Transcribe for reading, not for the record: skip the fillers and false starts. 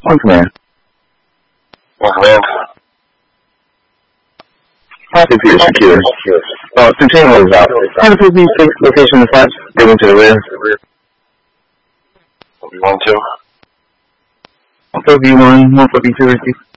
One command. One command. Copy for your secure. Container is out. How to be safe location in the front, given to the rear. V1-2. 4V1, 142 receive.